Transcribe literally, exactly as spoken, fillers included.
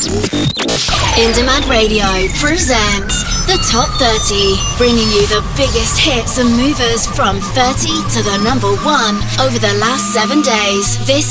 In Demand Radio presents the Top thirty, bringing you the biggest hits and movers from thirty to the number one over the last seven days. This